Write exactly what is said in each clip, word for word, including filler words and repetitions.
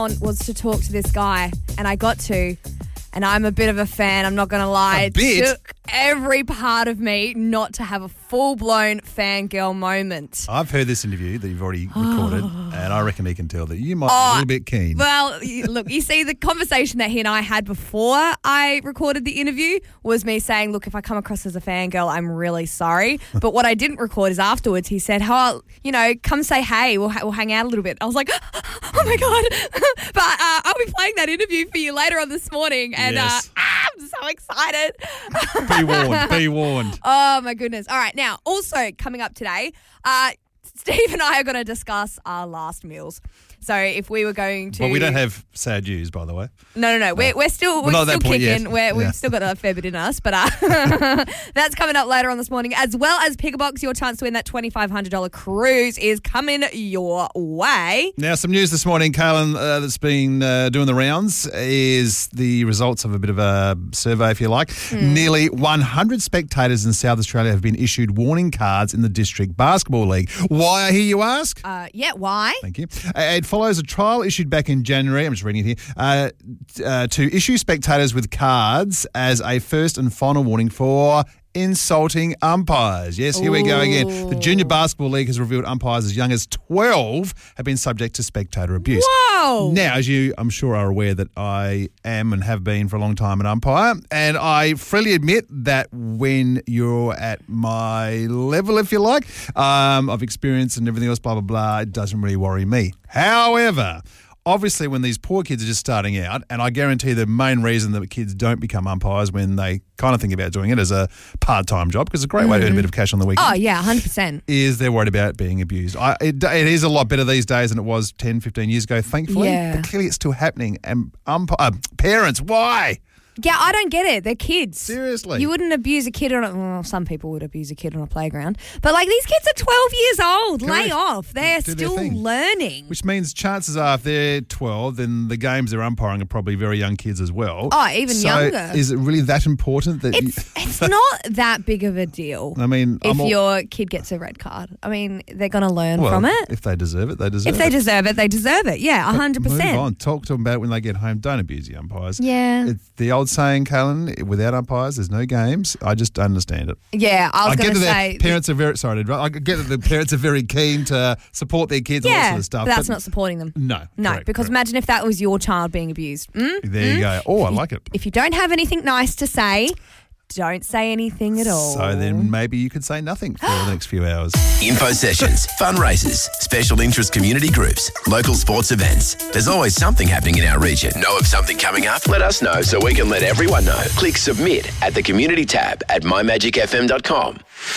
was to talk to this guy, and I got to, and I'm a bit of a fan, I'm not going to lie. A bit? It took every part of me not to have a full-blown fangirl moment. I've heard this interview that you've already recorded, and I reckon he can tell that you might be Oh, a little bit keen. Well, you- look, you see, the conversation that he and I had before I recorded the interview was me saying, look, if I come across as a fangirl, I'm really sorry. But what I didn't record is afterwards he said, oh, you know, come say hey, we'll, ha- we'll hang out a little bit. I was like, oh my God. But uh, I'll be playing that interview for you later on this morning. And Yes. uh, ah, I'm so excited. Be warned, be warned. Oh, my goodness. All right. Now, also coming up today, uh, Steve and I are going to discuss our last meals. So if we were going to... Well, we don't have sad news, by the way. No, no, no. We're, we're still, We're we're not at still that point kicking. yet. We're, Yeah. We've still got a fair bit in us. But uh, that's coming up later on this morning. As well as Pickerbox, your chance to win that twenty-five hundred dollars cruise is coming your way. Now, some news this morning, Kaylin, uh, that's been uh, doing the rounds is the results of a bit of a survey, if you like. Mm. Nearly one hundred spectators in South Australia have been issued warning cards in the District Basketball League. Why, I hear you ask? Uh, yeah, why? Thank you. Uh, it follows a trial issued back in January, I'm just reading it here, uh, uh, to issue spectators with cards as a first and final warning for insulting umpires. Yes, here we go again. The Junior Basketball League has revealed umpires as young as twelve have been subject to spectator abuse. Whoa! Now, as you, I'm sure, are aware that I am and have been for a long time an umpire, and I freely admit that when you're at my level, if you like, um, of experience and everything else, blah, blah, blah, it doesn't really worry me. However, obviously, when these poor kids are just starting out, and I guarantee the main reason that kids don't become umpires when they kind of think about doing it as a part-time job, because it's a great way to earn a bit of cash on the weekend. Oh, yeah, one hundred percent. Is they're worried about being abused. I, it, it is a lot better these days than it was ten, fifteen years ago, thankfully. Yeah. But clearly it's still happening. And ump- uh, parents, why? Yeah, I don't get it. They're kids. Seriously. You wouldn't abuse a kid on a... Well, some people would abuse a kid on a playground. But, like, these kids are twelve years old. Lay Correct. off. They're Do their still thing. learning. Which means chances are if they're twelve, then the games they're umpiring are probably very young kids as well. Oh, even so younger. Is it really that important that It's you, it's not that big of a deal. I mean, if I'm all, your kid gets a red card, I mean, they're going to learn well, from it. if they deserve it, they deserve If they it. deserve it, they deserve it. Yeah, one hundred Move percent. on. Talk to them about it when they get home. Don't abuse the umpires. Yeah. It's the old saying, Callan, without umpires, there's no games. I just don't understand it. Yeah, I was I get going to that say... the parents are very sorry. to interrupt. I get that the parents are very keen to support their kids and all that yeah, sort of stuff. but that's but not supporting them. No, No, correct, because correct. imagine if that was your child being abused. Mm? There you go. Oh, I like it. If you don't have anything nice to say, don't say anything at all. So then maybe you could say nothing for the next few hours. Info sessions, fundraisers, special interest community groups, local sports events. There's always something happening in our region. Know of something coming up? Let us know so we can let everyone know. Click submit at the community tab at my magic f m dot com.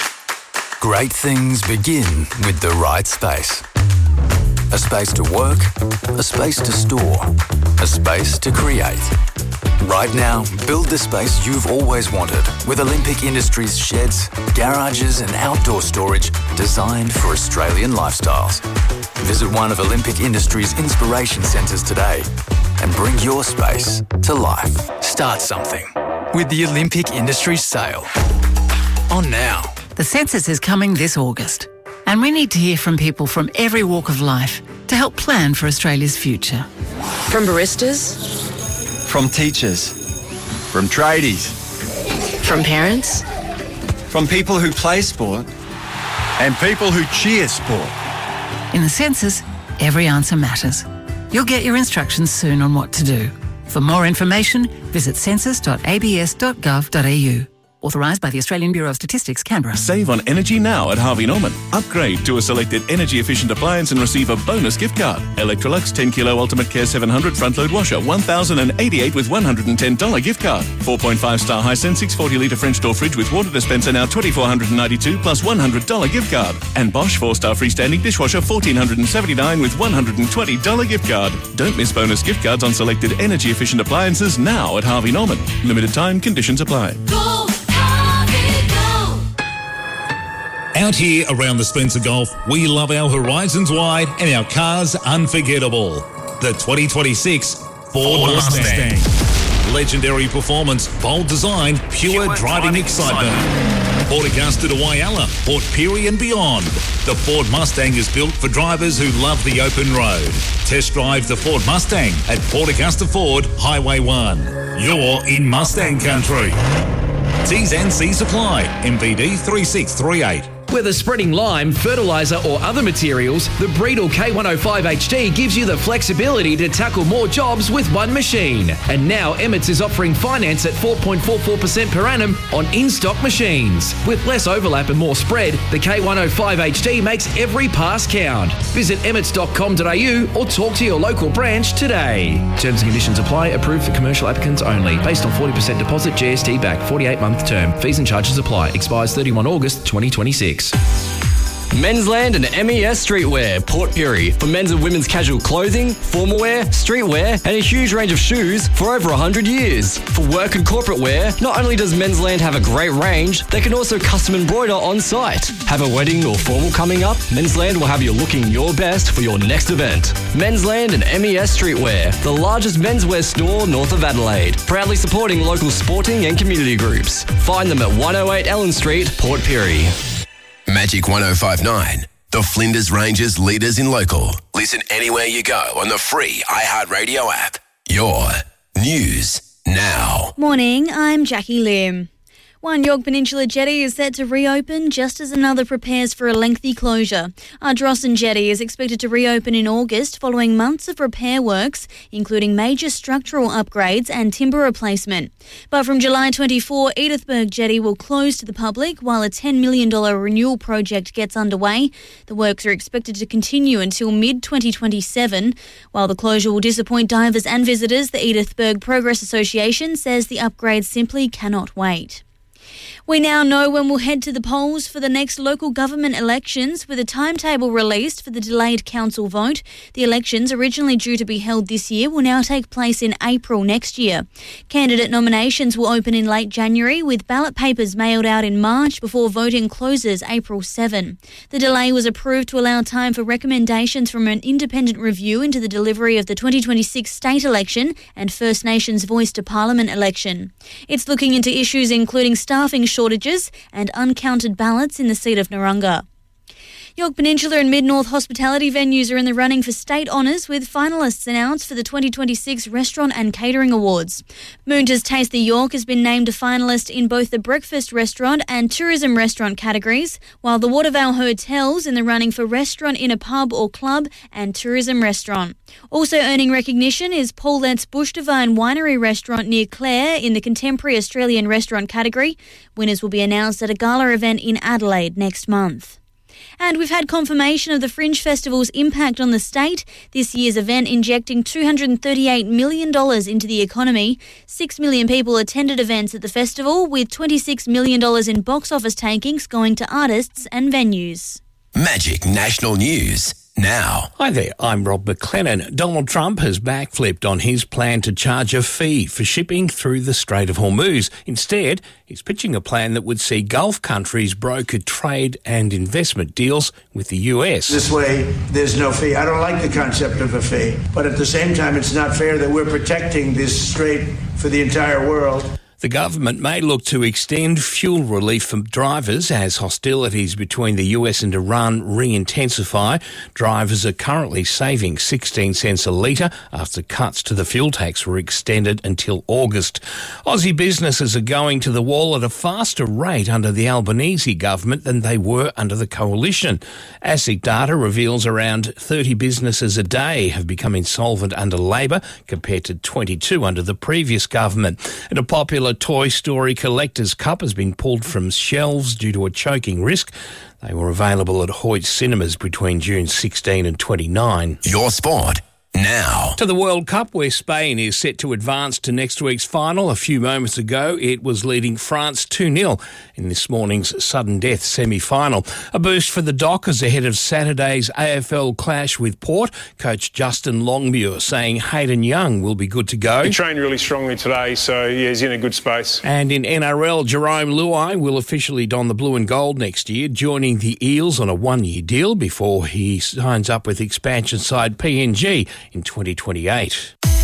Great things begin with the right space. A space to work, a space to store, a space to create. Right now, build the space you've always wanted with Olympic Industries sheds, garages and outdoor storage designed for Australian lifestyles. Visit one of Olympic Industries' inspiration centres today and bring your space to life. Start something with the Olympic Industries sale. On now. The census is coming this August, and we need to hear from people from every walk of life to help plan for Australia's future. From baristas, From teachers, from tradies, from parents, from people who play sport, and people who cheer sport. In the census, every answer matters. You'll get your instructions soon on what to do. For more information, visit census dot a b s dot gov dot a u. Authorised by the Australian Bureau of Statistics, Canberra. Save on energy now at Harvey Norman. Upgrade to a selected energy-efficient appliance and receive a bonus gift card. Electrolux ten kilo Ultimate Care seven hundred front-load washer, one thousand eighty-eight with one hundred ten dollars gift card. four point five star Hisense six hundred forty litre French door fridge with water dispenser now two thousand four hundred ninety-two plus one hundred dollars gift card. And Bosch four star freestanding dishwasher one thousand four hundred seventy-nine with one hundred twenty dollars gift card. Don't miss bonus gift cards on selected energy-efficient appliances now at Harvey Norman. Limited time, conditions apply. Go! Out here around the Spencer Gulf, we love our horizons wide and our cars unforgettable. The twenty twenty-six Ford, Ford Mustang. Mustang. Legendary performance, bold design, pure, pure driving, driving excitement. excitement. Port Augusta to Whyalla, Port Pirie and beyond. The Ford Mustang is built for drivers who love the open road. Test drive the Ford Mustang at Port Augusta Ford, Highway one. You're in Mustang country. T's and C's apply. M V D three six three eight. Whether spreading lime, fertiliser or other materials, the Breedel K one oh five H T gives you the flexibility to tackle more jobs with one machine. And now Emmets is offering finance at four point four four percent per annum on in-stock machines. With less overlap and more spread, the K one oh five H T makes every pass count. Visit emmets dot com dot a u or talk to your local branch today. Terms and conditions apply. Approved for commercial applicants only. Based on forty percent deposit, G S T back, forty-eight month term. Fees and charges apply. Expires thirty-first August twenty twenty-six. Mensland and M E S Streetwear, Port Pirie, for men's and women's casual clothing, formal wear, streetwear, and a huge range of shoes for over one hundred years. For work and corporate wear, not only does Mensland have a great range, they can also custom embroider on site. Have a wedding or formal coming up? Mensland will have you looking your best for your next event. Mensland and M E S Streetwear, the largest menswear store north of Adelaide, proudly supporting local sporting and community groups. Find them at one oh eight Ellen Street, Port Pirie. Magic one oh five nine, the Flinders Ranges leaders in local. Listen anywhere you go on the free iHeartRadio app. Your news now. Morning, I'm Jackie Lim. One York Peninsula jetty is set to reopen just as another prepares for a lengthy closure. Ardrossan Jetty is expected to reopen in August following months of repair works, including major structural upgrades and timber replacement. But from July twenty-fourth, Edithburgh Jetty will close to the public while a ten million dollars renewal project gets underway. The works are expected to continue until mid twenty twenty-seven. While the closure will disappoint divers and visitors, the Edithburgh Progress Association says the upgrades simply cannot wait. We now know when we'll head to the polls for the next local government elections, with a timetable released for the delayed council vote. The elections, originally due to be held this year, will now take place in April next year. Candidate nominations will open in late January, with ballot papers mailed out in March before voting closes April seventh. The delay was approved to allow time for recommendations from an independent review into the delivery of the twenty twenty-six state election and First Nations Voice to Parliament election. It's looking into issues including staffing shortages and uncounted ballots in the seat of Narunga. York Peninsula and Mid-North hospitality venues are in the running for state honours, with finalists announced for the twenty twenty-six Restaurant and Catering Awards. Moonta's Taste the York has been named a finalist in both the breakfast restaurant and tourism restaurant categories, while the Watervale Hotel's in the running for restaurant in a pub or club and tourism restaurant. Also earning recognition is Paulette's Bush Divine Winery restaurant near Clare in the Contemporary Australian Restaurant category. Winners will be announced at a gala event in Adelaide next month. And we've had confirmation of the Fringe Festival's impact on the state, this year's event injecting two hundred thirty-eight million dollars into the economy. Six million people attended events at the festival, with twenty-six million dollars in box office takings going to artists and venues. Magic National News now. Hi there, I'm Rob McLennan. Donald Trump has backflipped on his plan to charge a fee for shipping through the Strait of Hormuz. Instead, he's pitching a plan that would see Gulf countries broker trade and investment deals with the U S. This way, there's no fee. I don't like the concept of a fee, but at the same time, it's not fair that we're protecting this strait for the entire world. The government may look to extend fuel relief for drivers as hostilities between the U S and Iran re-intensify. Drivers are currently saving sixteen cents a litre after cuts to the fuel tax were extended until August. Aussie businesses are going to the wall at a faster rate under the Albanese government than they were under the coalition. ASIC data reveals around thirty businesses a day have become insolvent under Labor, compared to twenty-two under the previous government. And a popular Toy Story Collector's Cup has been pulled from shelves due to a choking risk. They were available at Hoyt Cinemas between June sixteenth and twenty-ninth. Your sport now. To the World Cup, where Spain is set to advance to next week's final. A few moments ago, it was leading France two nil in this morning's sudden death semi-final. A boost for the Dockers ahead of Saturday's A F L clash with Port. Coach Justin Longmuir saying Hayden Young will be good to go. He trained really strongly today, so yeah, he's in a good space. And in N R L, Jerome Luai will officially don the blue and gold next year, joining the Eels on a one-year deal before he signs up with expansion side P N G in twenty twenty-eight.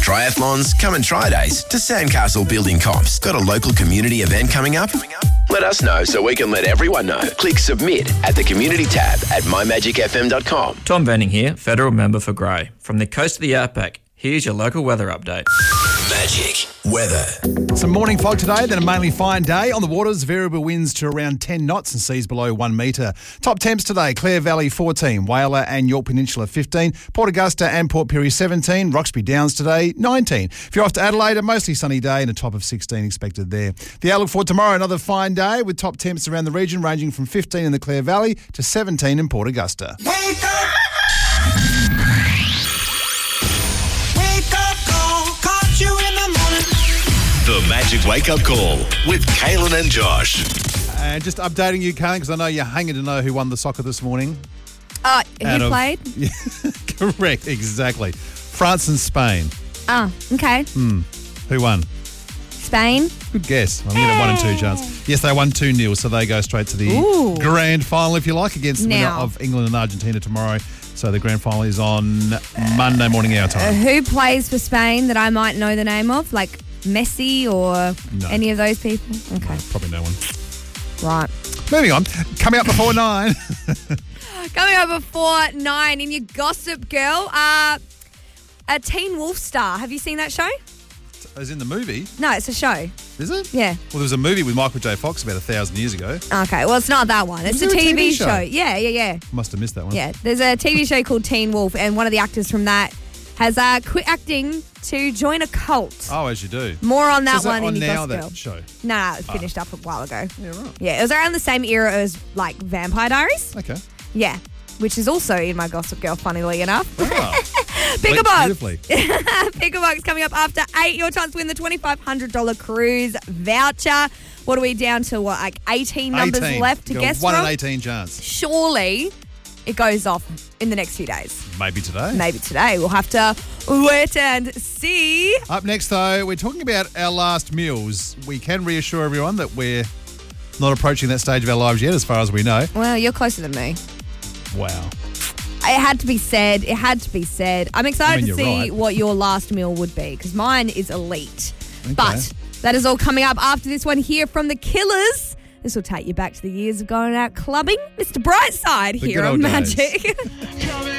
triathlons, come and try days to Sandcastle Building Comps. Got a local community event coming up? Let us know so we can let everyone know. Click submit at the community tab at my magic f m dot com. Tom Venning here, federal member for Grey. From the coast to the outback, here's your local weather update. Magic weather. Some morning fog today, then a mainly fine day. On the waters, variable winds to around ten knots and seas below one metre. Top temps today, Clare Valley fourteen, Whyalla and York Peninsula fifteen, Port Augusta and Port Pirie seventeen, Roxby Downs today nineteen. If you're off to Adelaide, a mostly sunny day and a top of sixteen expected there. The outlook for tomorrow, another fine day with top temps around the region ranging from fifteen in the Clare Valley to seventeen in Port Augusta. Wake up! Wake up call, caught you in the morning. The Magic Wake Up Call with Kaylin and Josh. And just updating you, Kaylin, because I know you're hanging to know who won the soccer this morning. Uh, who Out of- played? Yeah, correct, exactly. France and Spain. Oh, okay. Hmm. Who won? Spain. Good guess. I'm getting a one and two chance. Yes, they won two nil, so they go straight to the Ooh. grand final, if you like, against the winner Now. of England and Argentina tomorrow. So the grand final is on Monday morning our Uh, time. who plays for Spain that I might know the name of? Like Messi or No. any of those people? Okay. Probably no one. Right. Moving on. Coming up before nine. Coming up before nine in your Gossip Girl, uh, a Teen Wolf star. Have you seen that show? As in the movie. No, it's a show. Is it? Yeah. Well, there was a movie with Michael J. Fox about a thousand years ago. Okay, well, it's not that one. It's Was a there a T V, T V show. show? Yeah, yeah, yeah. Must have missed that one. Yeah, there's a T V show called Teen Wolf, and one of the actors from that has uh, quit acting to join a cult. Oh, as you do. More on that So is one on in your now, Gossip that Girl. show? No, no, it Ah. finished up a while ago. Yeah, right. Yeah, it was around the same era as like Vampire Diaries. Okay. Yeah, which is also in my Gossip Girl, funnily enough. Oh. Pick a Linked box. beautifully. Pick a box coming up after eight. Your chance to win the twenty-five hundred dollars cruise voucher. What are we down to? What, like eighteen numbers eighteen. left to You got guess one from? in eighteen chance. Surely it goes off in the next few days. Maybe today. Maybe today. We'll have to wait and see. Up next, though, we're talking about our last meals. We can reassure everyone that we're not approaching that stage of our lives yet, as far as we know. Well, you're closer than me. Wow. It had to be said. It had to be said. I'm excited I mean, to you're see right. what your last meal would be because mine is elite. Okay. But that is all coming up after this one here from the Killers. This will take you back to the years of going out clubbing. Mister Brightside The here good on old Magic. Coming